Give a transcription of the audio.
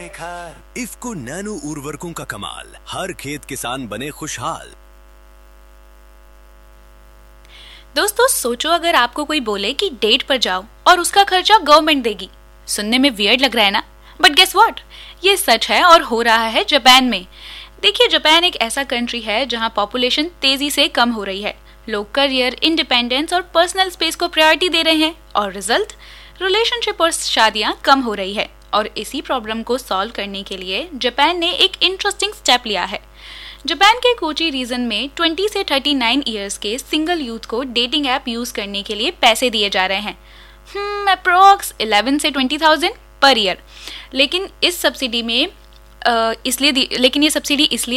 IFFCO nano उर्वरकों का कमाल, हर खेत किसान बने खुशहाल। दोस्तों सोचो अगर आपको कोई बोले कि डेट पर जाओ और उसका खर्चा गवर्नमेंट देगी। सुनने में वियर्ड लग रहा है ना, बट गेस व्हाट, ये सच है और हो रहा है जापान में। देखिए, जापान एक ऐसा कंट्री है जहां पॉपुलेशन तेजी से कम हो रही है। लोग करियर, इंडिपेंडेंस और पर्सनल स्पेस को प्रायोरिटी दे रहे हैं और रिजल्ट, रिलेशनशिप और शादियां कम हो रही है। और इसी प्रॉब्लम को सॉल्व करने के लिए जापान ने एक इंटरेस्टिंग स्टेप लिया है। जापान के कोची रीजन में 20 से 39 इयर्स के सिंगल यूथ को डेटिंग ऐप यूज करने के लिए पैसे दिए जा रहे हैं, अप्रोक्स 11 से 20,000 पर ईयर। लेकिन ये सब्सिडी इसलिए